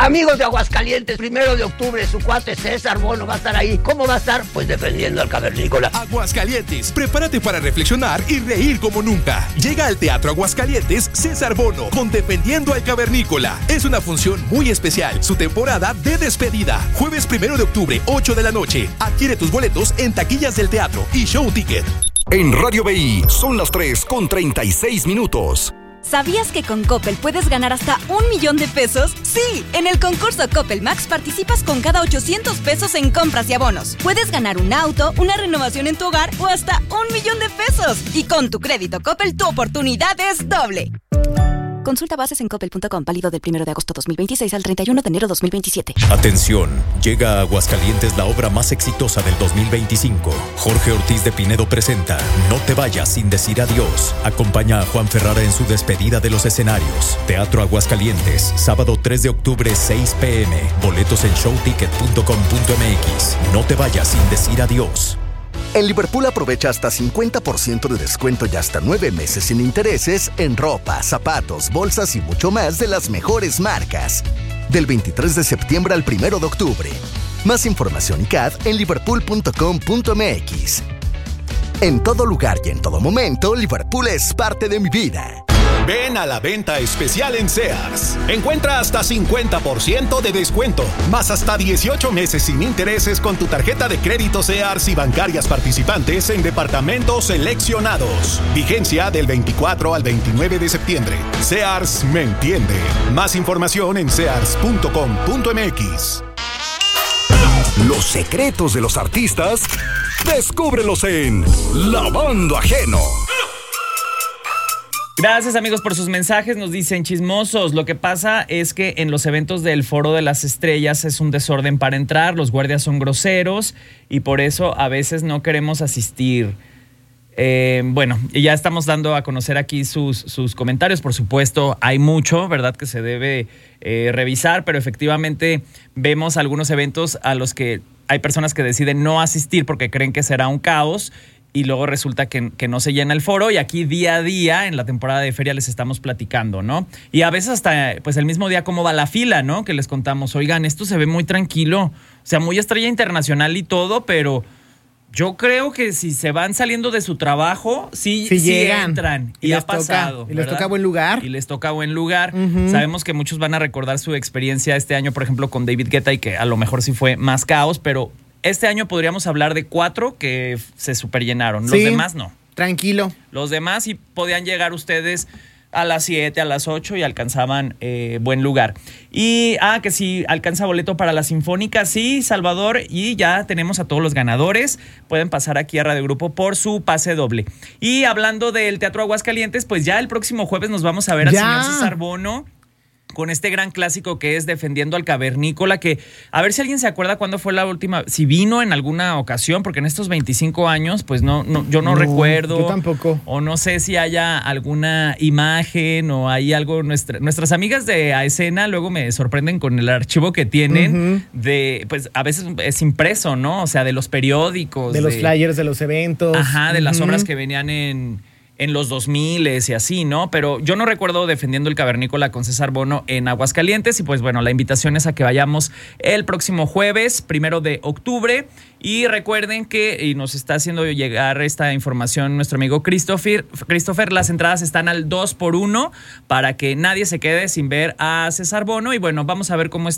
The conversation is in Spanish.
Amigos de Aguascalientes, 1 de octubre, su cuate César Bono va a estar ahí. ¿Cómo va a estar? Pues defendiendo al cavernícola. Aguascalientes, prepárate para reflexionar y reír como nunca. Llega al Teatro Aguascalientes César Bono con Defendiendo al Cavernícola. Es una función muy especial, su temporada de despedida. Jueves 1 de octubre, 8 de la noche. Adquiere tus boletos en taquillas del teatro y Show Ticket. En Radio BI son las 3:36. ¿Sabías que con Coppel puedes ganar hasta $1,000,000 de pesos? ¡Sí! En el concurso Coppel Max participas con cada 800 pesos en compras y abonos. Puedes ganar un auto, una renovación en tu hogar o hasta $1,000,000 de pesos. Y con tu crédito Coppel, tu oportunidad es doble. Consulta bases en coppel.com, válido del 1 de agosto 2026 al 31 de enero 2027. Atención, llega a Aguascalientes la obra más exitosa del 2025. Jorge Ortiz de Pinedo presenta No te vayas sin decir adiós. Acompaña a Juan Ferrara en su despedida de los escenarios. Teatro Aguascalientes, sábado 3 de octubre, 6 p.m. Boletos en showticket.com.mx. No te vayas sin decir adiós. En Liverpool aprovecha hasta 50% de descuento y hasta 9 meses sin intereses en ropa, zapatos, bolsas y mucho más de las mejores marcas. Del 23 de septiembre al 1 de octubre. Más información y CAD en liverpool.com.mx. En todo lugar y en todo momento, Liverpool es parte de mi vida. Ven a la venta especial en Sears. Encuentra hasta 50% de descuento, más hasta 18 meses sin intereses con tu tarjeta de crédito Sears y bancarias participantes en departamentos seleccionados. Vigencia del 24 al 29 de septiembre. Sears me entiende. Más información en sears.com.mx. Los secretos de los artistas, descúbrelos en Lavando Ajeno. Gracias, amigos, por sus mensajes. Nos dicen chismosos. Lo que pasa es que en los eventos del Foro de las Estrellas es un desorden para entrar. Los guardias son groseros y por eso a veces no queremos asistir. Bueno, y ya estamos dando a conocer aquí sus comentarios. Por supuesto, hay mucho, ¿verdad?, que se debe revisar, pero efectivamente vemos algunos eventos a los que hay personas que deciden no asistir porque creen que será un caos. Y luego resulta que no se llena el foro, y aquí día a día en la temporada de feria les estamos platicando, ¿no? Y a veces hasta pues el mismo día cómo va la fila, ¿no? Que les contamos, oigan, esto se ve muy tranquilo, o sea, muy estrella internacional y todo, pero yo creo que si se van saliendo de su trabajo, sí entran. Y ha pasado. Y les toca buen lugar. Y les toca buen lugar. Uh-huh. Sabemos que muchos van a recordar su experiencia este año, por ejemplo, con David Guetta, y que a lo mejor sí fue más caos, pero este año podríamos hablar de 4 que se superllenaron. Los demás no. Tranquilo. Los demás sí podían llegar ustedes a las 7, a las 8 y alcanzaban buen lugar. Y, que si alcanza boleto para la Sinfónica, sí, Salvador, y ya tenemos a todos los ganadores. Pueden pasar aquí a Radio Grupo por su pase doble. Y hablando del Teatro Aguascalientes, pues ya el próximo jueves nos vamos a ver al señor César Bono con este gran clásico que es Defendiendo al Cavernícola, que a ver si alguien se acuerda cuándo fue la última, si vino en alguna ocasión, porque en estos 25 años, pues yo no recuerdo. Yo tampoco. O no sé si haya alguna imagen o hay algo. Nuestras amigas de A Escena luego me sorprenden con el archivo que tienen de, pues a veces es impreso, ¿no? O sea, de los periódicos. De los flyers de los eventos. Ajá, de las obras que venían en los 2000s y así, ¿no? Pero yo no recuerdo Defendiendo el Cavernícola con César Bono en Aguascalientes. Y pues bueno, la invitación es a que vayamos el próximo jueves, 1 de octubre. Y recuerden que, y nos está haciendo llegar esta información nuestro amigo Christopher, las entradas están al 2x1 para que nadie se quede sin ver a César Bono. Y bueno, vamos a ver cómo está